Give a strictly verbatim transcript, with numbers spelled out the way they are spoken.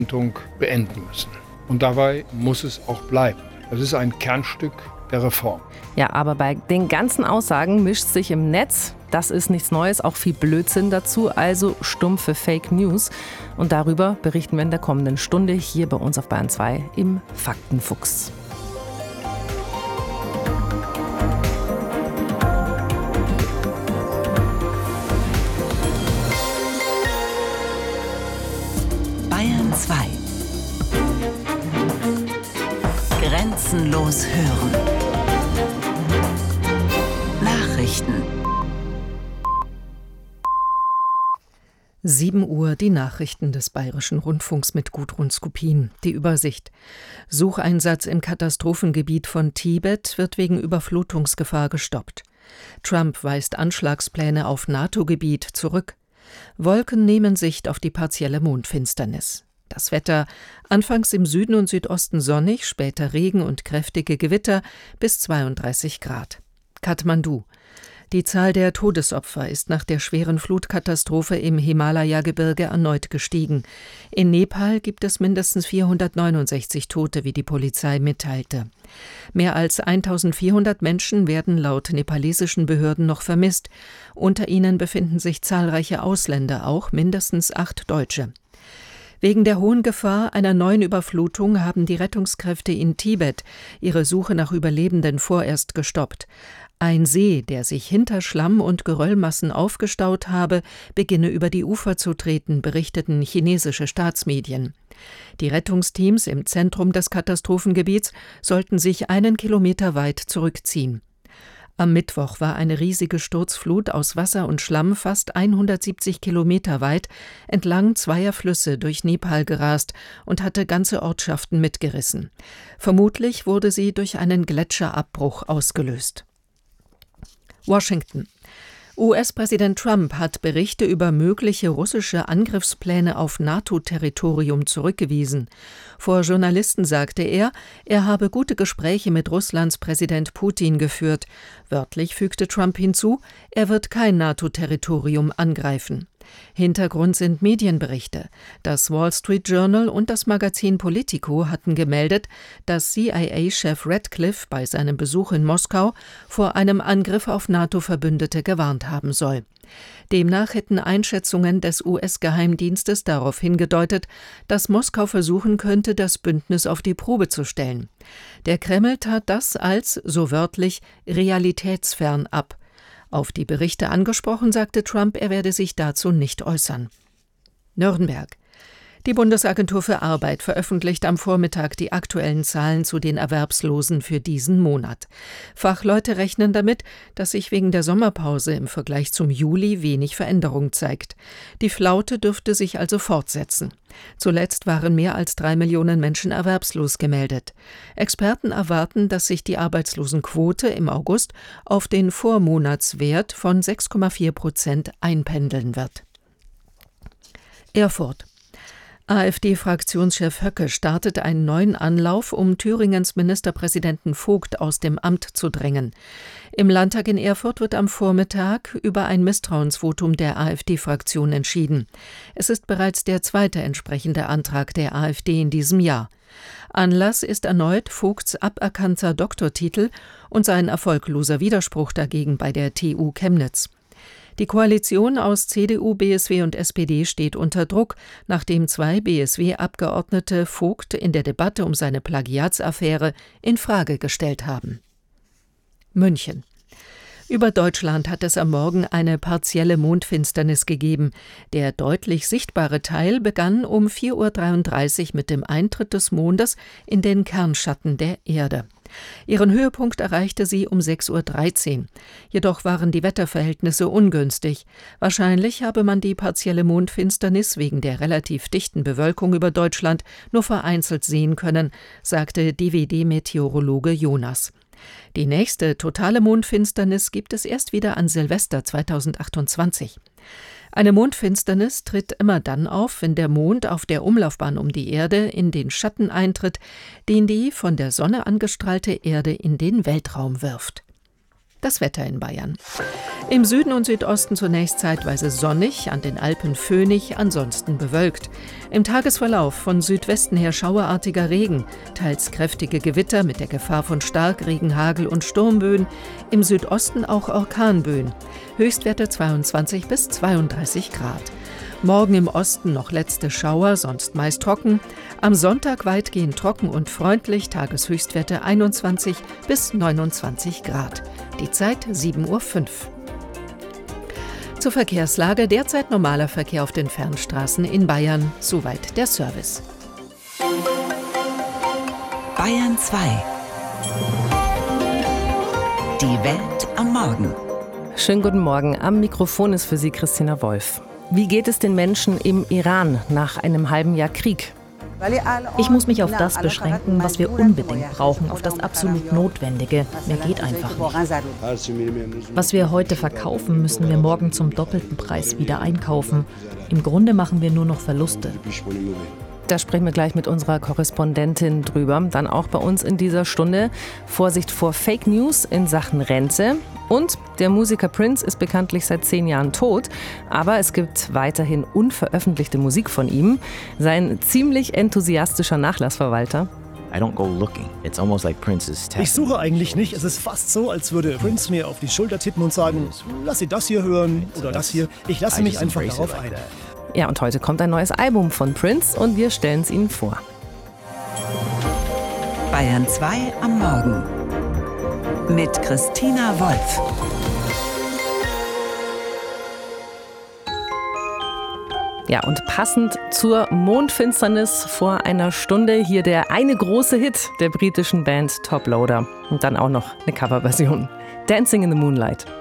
beenden müssen. Und dabei muss es auch bleiben. Das ist ein Kernstück der Reform. Ja, aber bei den ganzen Aussagen mischt sich im Netz, das ist nichts Neues, auch viel Blödsinn dazu, also stumpfe Fake News. Und darüber berichten wir in der kommenden Stunde hier bei uns auf Bayern zwei im Faktenfuchs. Bayern zwei. Grenzenlos hören. Nachrichten. sieben Uhr, die Nachrichten des Bayerischen Rundfunks mit Gudrun Skupin. Die Übersicht. Sucheinsatz im Katastrophengebiet von Tibet wird wegen Überflutungsgefahr gestoppt. Trump weist Anschlagspläne auf NATO-Gebiet zurück. Wolken nehmen Sicht auf die partielle Mondfinsternis. Das Wetter: anfangs im Süden und Südosten sonnig, später Regen und kräftige Gewitter bis zweiunddreißig Grad. Kathmandu. Die Zahl der Todesopfer ist nach der schweren Flutkatastrophe im Himalaya-Gebirge erneut gestiegen. In Nepal gibt es mindestens vierhundertneunundsechzig Tote, wie die Polizei mitteilte. Mehr als eintausendvierhundert Menschen werden laut nepalesischen Behörden noch vermisst. Unter ihnen befinden sich zahlreiche Ausländer, auch mindestens acht Deutsche. Wegen der hohen Gefahr einer neuen Überflutung haben die Rettungskräfte in Tibet ihre Suche nach Überlebenden vorerst gestoppt. Ein See, der sich hinter Schlamm und Geröllmassen aufgestaut habe, beginne über die Ufer zu treten, berichteten chinesische Staatsmedien. Die Rettungsteams im Zentrum des Katastrophengebiets sollten sich einen Kilometer weit zurückziehen. Am Mittwoch war eine riesige Sturzflut aus Wasser und Schlamm fast hundertsiebzig Kilometer weit entlang zweier Flüsse durch Nepal gerast und hatte ganze Ortschaften mitgerissen. Vermutlich wurde sie durch einen Gletscherabbruch ausgelöst. Washington. U S-Präsident Trump hat Berichte über mögliche russische Angriffspläne auf NATO-Territorium zurückgewiesen. Vor Journalisten sagte er, er habe gute Gespräche mit Russlands Präsident Putin geführt. Wörtlich fügte Trump hinzu, er wird kein NATO-Territorium angreifen. Hintergrund sind Medienberichte. Das Wall Street Journal und das Magazin Politico hatten gemeldet, dass C I A-Chef Radcliffe bei seinem Besuch in Moskau vor einem Angriff auf NATO-Verbündete gewarnt haben soll. Demnach hätten Einschätzungen des U S-Geheimdienstes darauf hingedeutet, dass Moskau versuchen könnte, das Bündnis auf die Probe zu stellen. Der Kreml tat das als, so wörtlich, realitätsfern ab. Auf die Berichte angesprochen, sagte Trump, er werde sich dazu nicht äußern. Nürnberg. Die Bundesagentur für Arbeit veröffentlicht am Vormittag die aktuellen Zahlen zu den Erwerbslosen für diesen Monat. Fachleute rechnen damit, dass sich wegen der Sommerpause im Vergleich zum Juli wenig Veränderung zeigt. Die Flaute dürfte sich also fortsetzen. Zuletzt waren mehr als drei Millionen Menschen erwerbslos gemeldet. Experten erwarten, dass sich die Arbeitslosenquote im August auf den Vormonatswert von sechs Komma vier Prozent einpendeln wird. Erfurt. AfD-Fraktionschef Höcke startet einen neuen Anlauf, um Thüringens Ministerpräsidenten Vogt aus dem Amt zu drängen. Im Landtag in Erfurt wird am Vormittag über ein Misstrauensvotum der AfD-Fraktion entschieden. Es ist bereits der zweite entsprechende Antrag der AfD in diesem Jahr. Anlass ist erneut Vogts aberkannter Doktortitel und sein erfolgloser Widerspruch dagegen bei der T U Chemnitz. Die Koalition aus C D U, B S W und S P D steht unter Druck, nachdem zwei B S W-Abgeordnete Vogt in der Debatte um seine Plagiatsaffäre in Frage gestellt haben. München. Über Deutschland hat es am Morgen eine partielle Mondfinsternis gegeben. Der deutlich sichtbare Teil begann um vier Uhr dreiunddreißig mit dem Eintritt des Mondes in den Kernschatten der Erde. Ihren Höhepunkt erreichte sie um sechs Uhr dreizehn. Jedoch waren die Wetterverhältnisse ungünstig. Wahrscheinlich habe man die partielle Mondfinsternis wegen der relativ dichten Bewölkung über Deutschland nur vereinzelt sehen können, sagte D W D-Meteorologe Jonas. Die nächste totale Mondfinsternis gibt es erst wieder an Silvester zweitausendachtundzwanzig. Eine Mondfinsternis tritt immer dann auf, wenn der Mond auf der Umlaufbahn um die Erde in den Schatten eintritt, den die von der Sonne angestrahlte Erde in den Weltraum wirft. Das Wetter in Bayern. Im Süden und Südosten zunächst zeitweise sonnig, an den Alpen föhnig, ansonsten bewölkt. Im Tagesverlauf von Südwesten her schauerartiger Regen, teils kräftige Gewitter mit der Gefahr von Starkregen, Hagel und Sturmböen, im Südosten auch Orkanböen. Höchstwerte zweiundzwanzig bis zweiunddreißig Grad. Morgen im Osten noch letzte Schauer, sonst meist trocken. Am Sonntag weitgehend trocken und freundlich, Tageshöchstwerte einundzwanzig bis neunundzwanzig Grad. Die Zeit sieben Uhr fünf. Zur Verkehrslage: derzeit normaler Verkehr auf den Fernstraßen in Bayern. Soweit der Service. Bayern zwei. Die Welt am Morgen. Schönen guten Morgen. Am Mikrofon ist für Sie Christina Wolf. Wie geht es den Menschen im Iran nach einem halben Jahr Krieg? Ich muss mich auf das beschränken, was wir unbedingt brauchen, auf das absolut Notwendige. Mehr geht einfach nicht. Was wir heute verkaufen, müssen wir morgen zum doppelten Preis wieder einkaufen. Im Grunde machen wir nur noch Verluste. Da sprechen wir gleich mit unserer Korrespondentin drüber. Dann auch bei uns in dieser Stunde Vorsicht vor Fake News in Sachen Rente. Und der Musiker Prince ist bekanntlich seit zehn Jahren tot, aber es gibt weiterhin unveröffentlichte Musik von ihm. Sein ziemlich enthusiastischer Nachlassverwalter. I don't go looking. It's almost like Prince is tapping. Ich suche eigentlich nicht. Es ist fast so, als würde Prince mir auf die Schulter tippen und sagen, lass Sie das hier hören oder das hier. Ich lasse mich einfach darauf ein. Ja, und heute kommt ein neues Album von Prince und wir stellen es Ihnen vor. Bayern zwei am Morgen mit Christina Wolf. Ja, und passend zur Mondfinsternis vor einer Stunde hier der eine große Hit der britischen Band Top Loader. Und dann auch noch eine Coverversion. Dancing in the Moonlight.